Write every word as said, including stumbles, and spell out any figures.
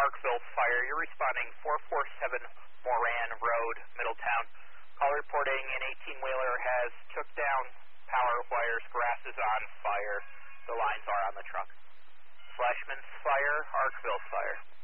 Arkville Fire. You're responding four forty-seven Moran Road, Middletown. Call reporting an eighteen-wheeler has took down power wires, grass is on fire. The lines are on the truck. Flashman's Fire, Arkville Fire.